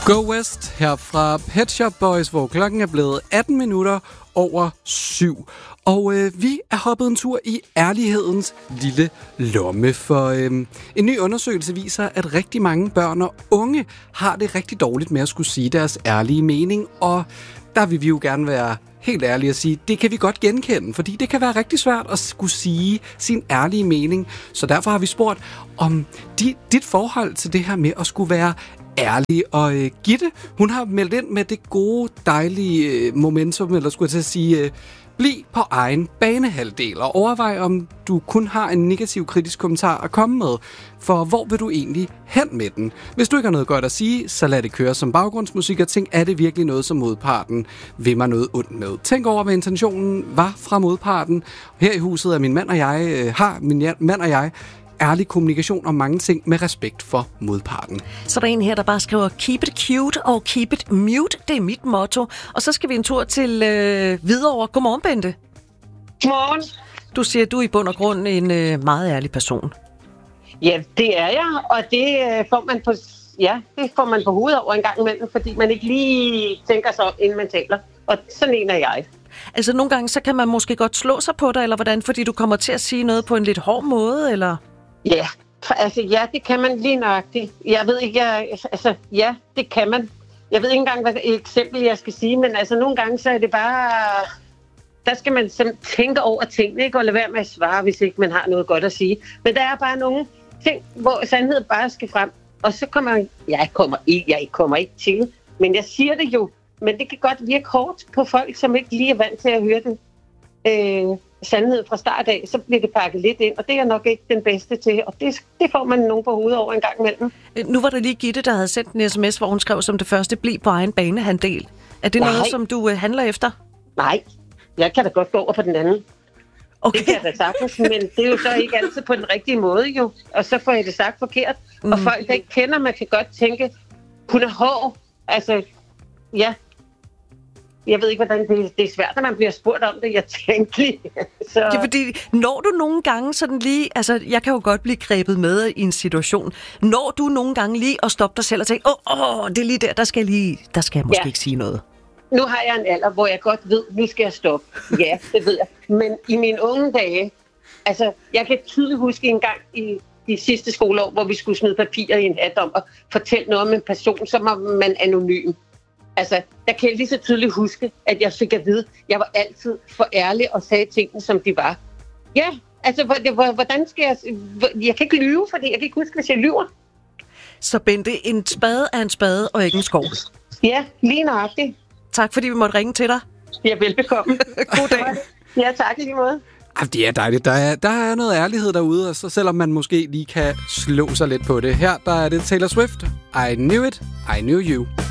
Go West her fra Pet Shop Boys, hvor klokken er blevet 18 minutter over 7. Og vi er hoppet en tur i ærlighedens lille lomme, for en ny undersøgelse viser, at rigtig mange børn og unge har det rigtig dårligt med at skulle sige deres ærlige mening, og der vil vi jo gerne være helt ærlige at sige, det kan vi godt genkende, fordi det kan være rigtig svært at skulle sige sin ærlige mening. Så derfor har vi spurgt om dit forhold til det her med at skulle være ærlig. Og Gitte, hun har meldt ind med det gode, dejlige momentum, eller skulle jeg til at sige, bliv på egen banehalvdel, og overvej, om du kun har en negativ kritisk kommentar at komme med, for hvor vil du egentlig hen med den? Hvis du ikke har noget godt at sige, så lad det køre som baggrundsmusik, og tænk, er det virkelig noget, som modparten vil mig noget ondt med? Tænk over, hvad intentionen var fra modparten. Her i huset er min mand og jeg ærlig kommunikation om mange ting med respekt for modparten. Så der er en her, der bare skriver, keep it cute og keep it mute. Det er mit motto. Og så skal vi en tur til Hvidovre. Godmorgen, Bente. Godmorgen. Du siger, at du er i bund og grund en meget ærlig person. Ja, det er jeg, og det får man på hovedet over en gang imellem, fordi man ikke lige tænker sig om, inden man taler. Og sådan en er jeg. Altså nogle gange, så kan man måske godt slå sig på dig, eller hvordan? Fordi du kommer til at sige noget på en lidt hård måde, eller? Ja, det kan man lige nøjagtigt. Jeg ved ikke, det kan man. Jeg ved ikke engang, hvad eksempel jeg skal sige, men altså nogle gange, så er det bare, der skal man tænke over tingene, ikke? Og lade være med at svare, hvis ikke man har noget godt at sige. Men der er bare nogle ting, hvor sandhed bare skal frem. Og så jeg kommer ikke til, men jeg siger det jo. Men det kan godt virke hårdt på folk, som ikke lige er vant til at høre den sandhed fra start af. Så bliver det pakket lidt ind, og det er nok ikke den bedste til. Og det får man nogen på hovedet over en gang imellem. Nu var der lige Gitte, der havde sendt en sms, hvor hun skrev som det første, bliv på egen banehalvdel. Er det noget, som du handler efter? Nej, jeg kan da godt gå over på den anden. Okay. Det kan jeg da sagtens, men det er jo så ikke altid på den rigtige måde jo. Og så får jeg det sagt forkert. Og folk, der ikke kender, man kan godt tænke, hun er hård. Altså, ja. Jeg ved ikke, hvordan det er svært, når man bliver spurgt om det. Jeg tænkte lige. Så... Det er fordi, når du nogle gange sådan lige... Altså, jeg kan jo godt blive grebet med i en situation. Når du nogle gange lige at stoppe dig selv og tænke, det er lige der skal jeg måske ikke sige noget. Nu har jeg en alder, hvor jeg godt ved, nu skal jeg stoppe. Ja, det ved jeg. Men i mine unge dage, altså, jeg kan tydeligt huske en gang i sidste skoleår, hvor vi skulle smide papirer i en hat om og fortælle noget om en person, så var man anonym. Altså, der kan jeg lige så tydeligt huske, at jeg fik at vide, at jeg var altid for ærlig og sagde tingene, som de var. Ja, altså, hvordan skal jeg... Jeg kan ikke lyve, fordi jeg kan ikke huske, hvis jeg lyver. Så Bente, en spade er en spade og ikke en skov. Ja, lige nøjagtigt. Tak, fordi vi måtte ringe til dig. Ja, velbekomme. God dag. Ja, tak i lige måde. Det er dejligt. Der er noget ærlighed derude, og så selvom man måske lige kan slå sig lidt på det. Her der er det Taylor Swift. I knew it, I knew you.